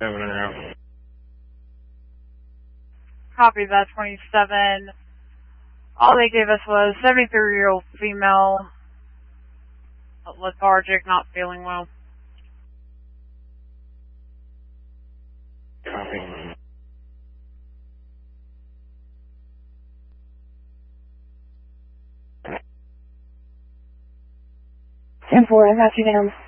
Copy that, 27. All they gave us was 73-year-old female, lethargic, not feeling well. Copy. 10-4, I got you down.